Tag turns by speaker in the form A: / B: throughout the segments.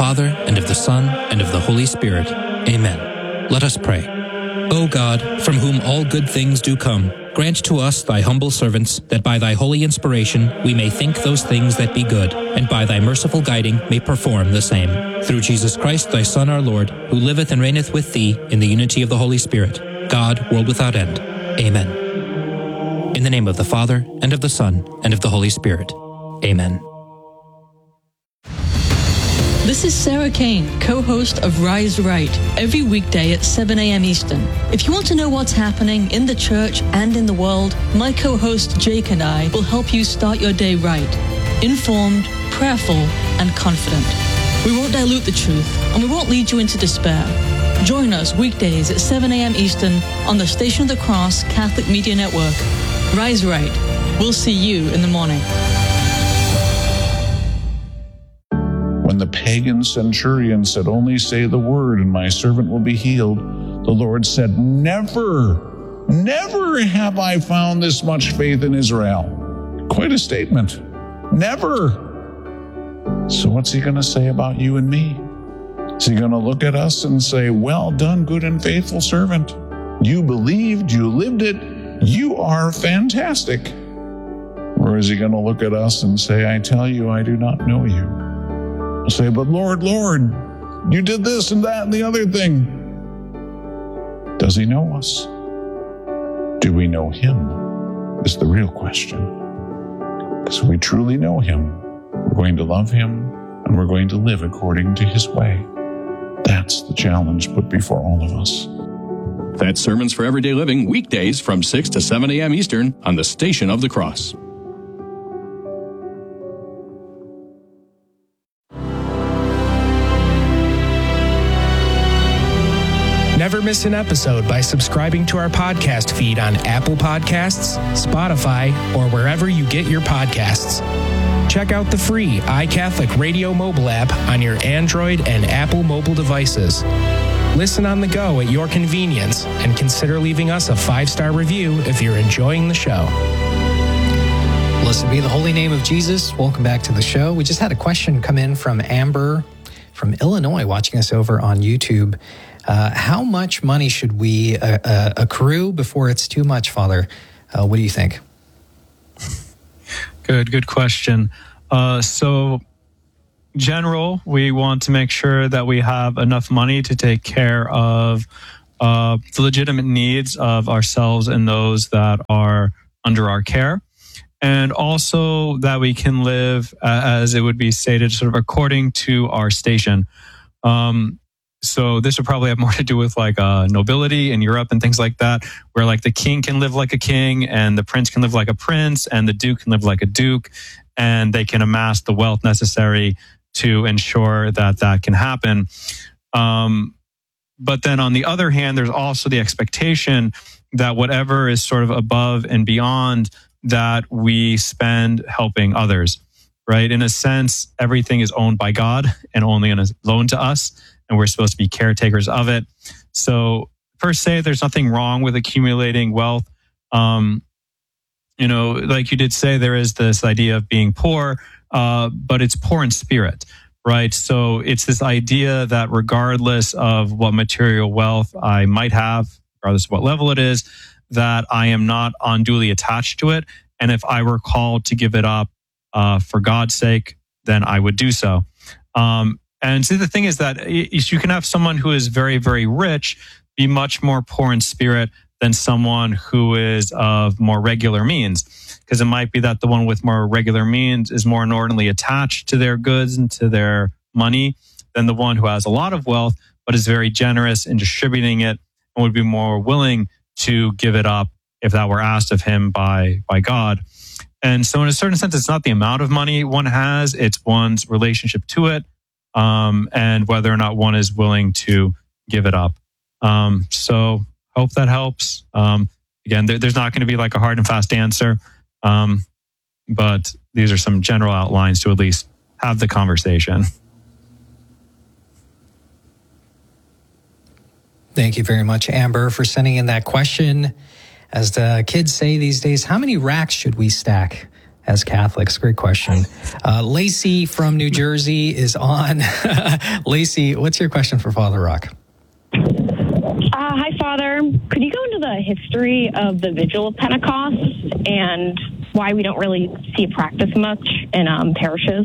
A: Father, and of the Son, and of the Holy Spirit. Amen. Let us pray. O God, from whom all good things do come, grant to us, thy humble servants, that by thy holy inspiration we may think those things that be good, and by thy merciful guiding may perform the same. Through Jesus Christ, thy Son, our Lord, who liveth and reigneth with thee in the unity of the Holy Spirit, God, world without end. Amen. In the name of the Father, and of the Son, and of the Holy Spirit. Amen.
B: This is Sarah Kane, co-host of Rise Right, every weekday at 7 a.m. Eastern. If you want to know what's happening in the church and in the world, my co-host Jake and I will help you start your day right, informed, prayerful, and confident. We won't dilute the truth, and we won't lead you into despair. Join us weekdays at 7 a.m. Eastern on the Station of the Cross Catholic Media Network. Rise Right. We'll see you in the morning.
C: When the pagan centurion said, "Only say the word and my servant will be healed," the Lord said, never have I found this much faith in Israel." Quite a statement. Never. So what's he going to say about you and me? Is he going to look at us and say, "Well done, good and faithful servant. You believed, you lived it. You are fantastic"? Or is he going to look at us and say, "I tell you, I do not know you"? We'll say, "But Lord, you did this and that and the other thing." Does he know us? Do we know him? Is the real question. Because if we truly know him, we're going to love him and we're going to live according to his way. That's the challenge put before all of us.
D: That's Sermons for Everyday Living, weekdays from 6 to 7 a.m. Eastern on the Station of the Cross.
E: Never miss an episode by subscribing to our podcast feed on Apple Podcasts, Spotify, or wherever you get your podcasts. Check out the free iCatholic Radio mobile app on your Android and Apple mobile devices. Listen on the go at your convenience and consider leaving us a 5-star review if you're enjoying the show.
F: Blessed be the holy name of Jesus. Welcome back to the show. We just had a question come in from Amber from Illinois watching us over on YouTube. How much money should we accrue before it's too much, Father? What do you think?
G: Good question. So, general, we want to make sure that we have enough money to take care of the legitimate needs of ourselves and those that are under our care. And also that we can live, as it would be stated, sort of according to our station. So this would probably have more to do with like nobility in Europe and things like that, where like the king can live like a king and the prince can live like a prince and the duke can live like a duke, and they can amass the wealth necessary to ensure that that can happen. But then on the other hand, there's also the expectation that whatever is sort of above and beyond that we spend helping others, right? In a sense, everything is owned by God and only on a loan to us, and we're supposed to be caretakers of it. So per se, there's nothing wrong with accumulating wealth. Like you did say, there is this idea of being poor, but it's poor in spirit, right? So it's this idea that regardless of what material wealth I might have, regardless of what level it is, that I am not unduly attached to it. And if I were called to give it up for God's sake, then I would do so. And see, the thing is that you can have someone who is very, very rich be much more poor in spirit than someone who is of more regular means. Because it might be that the one with more regular means is more inordinately attached to their goods and to their money than the one who has a lot of wealth, but is very generous in distributing it and would be more willing to give it up if that were asked of him by God. And so in a certain sense, it's not the amount of money one has, it's one's relationship to it, and whether or not one is willing to give it up. So hope that helps. Again, there's not going to be like a hard and fast answer, but these are some general outlines to at least have the conversation.
F: Thank you very much, Amber, for sending in that question. As the kids say these days, how many racks should we stack as Catholics? Great question. Lacey from New Jersey is on. Lacey, what's your question for Father Rock?
H: Hi, Father. Could you go into the history of the Vigil of Pentecost and why we don't really see it practiced much in parishes?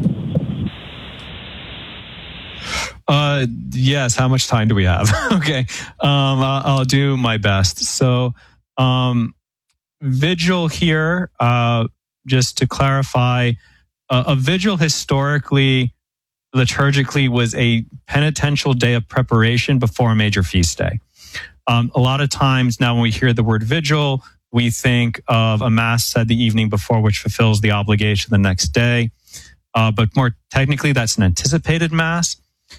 G: Yes. How much time do we have? Okay. I'll do my best. So, vigil here, just to clarify, a vigil historically, liturgically, was a penitential day of preparation before a major feast day. A lot of times now when we hear the word vigil, we think of a mass said the evening before, which fulfills the obligation the next day. But more technically, that's an anticipated mass.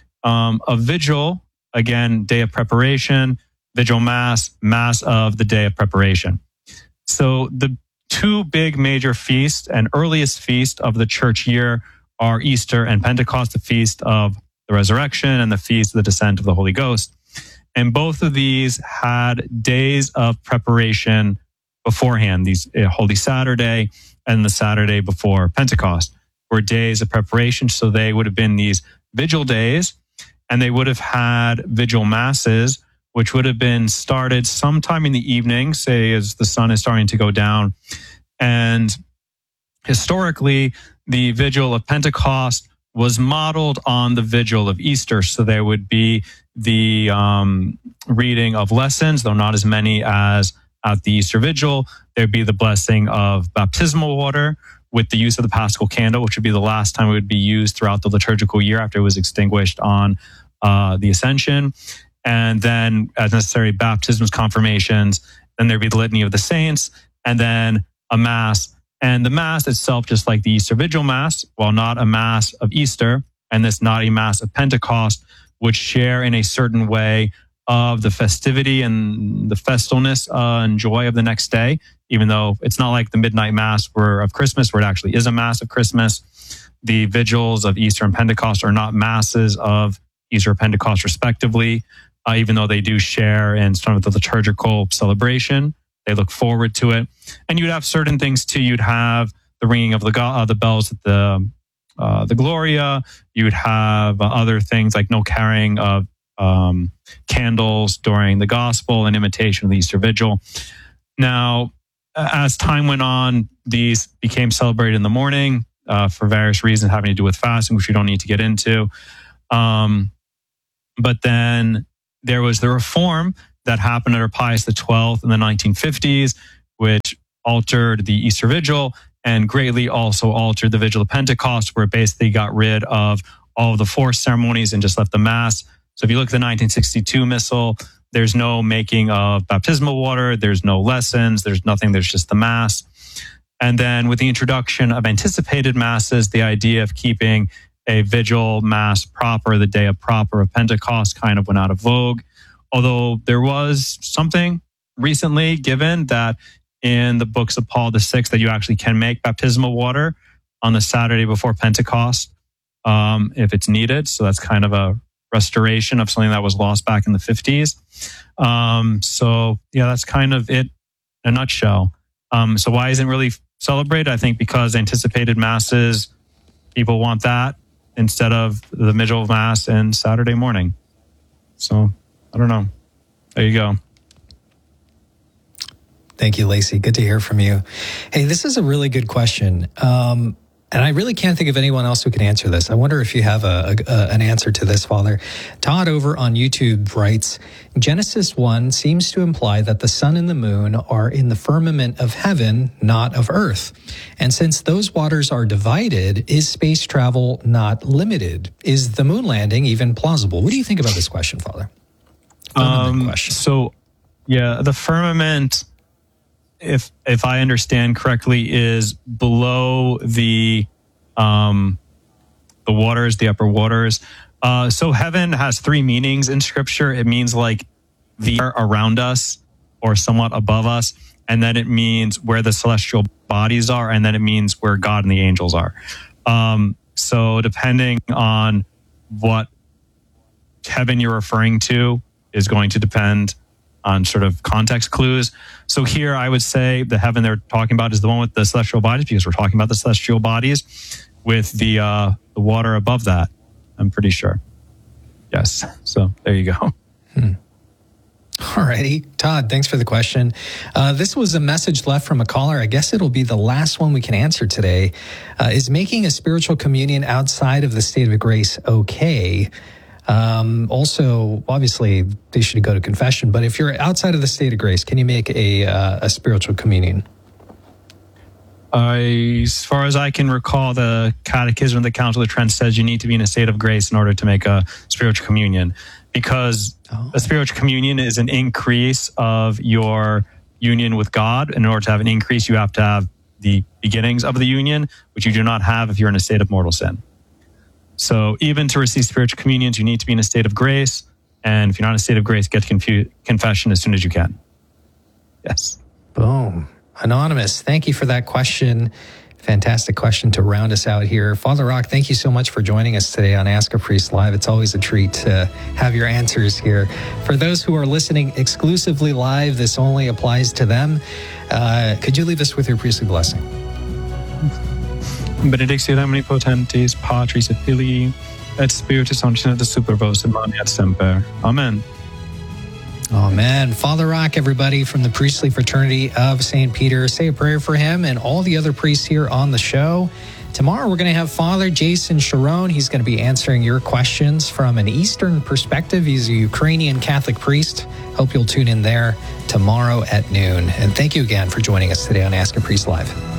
G: A vigil, again, day of preparation, vigil mass, mass of the day of preparation. So the two big major feasts and earliest feast of the church year are Easter and Pentecost, the feast of the resurrection and the feast of the descent of the Holy Ghost. And both of these had days of preparation beforehand. These Holy Saturday and the Saturday before Pentecost were days of preparation. So they would have been these vigil days, and they would have had vigil masses, which would have been started sometime in the evening, say as the sun is starting to go down. And historically, the vigil of Pentecost was modeled on the vigil of Easter. So there would be the reading of lessons, though not as many as at the Easter vigil. There'd be the blessing of baptismal water with the use of the Paschal candle, which would be the last time it would be used throughout the liturgical year after it was extinguished on the Ascension. And then, as necessary, baptisms, confirmations. Then there'd be the Litany of the Saints, and then a Mass. And the Mass itself, just like the Easter Vigil Mass, while not a Mass of Easter, and this not a Mass of Pentecost, would share in a certain way of the festivity and the festalness and joy of the next day, even though it's not like the midnight Mass of Christmas, where it actually is a Mass of Christmas. The vigils of Easter and Pentecost are not Masses of Easter or Pentecost, respectively, even though they do share in some of the liturgical celebration. They look forward to it. And you'd have certain things too. You'd have the ringing of the bells at the Gloria. You'd have other things like no carrying of candles during the Gospel in imitation of the Easter Vigil. Now, as time went on, these became celebrated in the morning for various reasons having to do with fasting, which we don't need to get into. But then there was the reform that happened under Pius XII in the 1950s, which altered the Easter Vigil and greatly also altered the Vigil of Pentecost, where it basically got rid of all of the forced ceremonies and just left the Mass. So if you look at the 1962 Missal, there's no making of baptismal water, there's no lessons, there's nothing, there's just the Mass. And then with the introduction of anticipated Masses, the idea of keeping a Vigil Mass proper, the day of proper of Pentecost, kind of went out of vogue. Although there was something recently given that in the books of Paul VI that you actually can make baptismal water on the Saturday before Pentecost if it's needed. So that's kind of a restoration of something that was lost back in the 50s. So yeah, that's kind of it in a nutshell. So why isn't it really celebrated? I think because anticipated Masses, people want that instead of the Vigil Mass and Saturday morning. So I don't know. There you go.
F: Thank you, Lacey. Good to hear from you. Hey, this is a really good question. And I really can't think of anyone else who can answer this. I wonder if you have an answer to this, Father. Todd over on YouTube writes, Genesis 1 seems to imply that the sun and the moon are in the firmament of heaven, not of earth. And since those waters are divided, is space travel not limited? Is the moon landing even plausible? What do you think about this question, Father?
G: So, yeah, the firmament, if I understand correctly, is below the waters, the upper waters. So heaven has three meanings in Scripture. It means like the air around us or somewhat above us, and then it means where the celestial bodies are, and then it means where God and the angels are. So depending on what heaven you're referring to is going to depend on sort of context clues. So here I would say the heaven they're talking about is the one with the celestial bodies, because we're talking about the celestial bodies with the water above that, I'm pretty sure. Yes. So there you go.
F: Alrighty. Todd, thanks for the question. This was a message left from a caller. I guess it'll be the last one we can answer today. Is making a spiritual communion outside of the state of grace okay? Also, obviously, they should go to confession. But if you're outside of the state of grace, can you make a spiritual communion?
G: As far as I can recall, the Catechism of the Council of Trent says you need to be in a state of grace in order to make a spiritual communion, because a spiritual communion is an increase of your union with God. In order to have an increase, you have to have the beginnings of the union, which you do not have if you're in a state of mortal sin. So even to receive spiritual communions, you need to be in a state of grace. And if you're not in a state of grace, get to confession as soon as you can. Yes.
F: Boom. Anonymous, thank you for that question. Fantastic question to round us out here. Father Rock, thank you so much for joining us today on Ask a Priest Live. It's always a treat to have your answers here. For those who are listening exclusively live, this only applies to them. Could you leave us with your priestly blessing?
G: Benedictio omnipotentis, Patris et Filii, et Spiritus Sancti et super vos et mani et semper. Amen.
F: Amen. Father Rock, everybody from the priestly fraternity of St. Peter, say a prayer for him and all the other priests here on the show. Tomorrow, we're going to have Father Jason Sharon. He's going to be answering your questions from an Eastern perspective. He's a Ukrainian Catholic priest. Hope you'll tune in there tomorrow at noon. And thank you again for joining us today on Ask a Priest Live.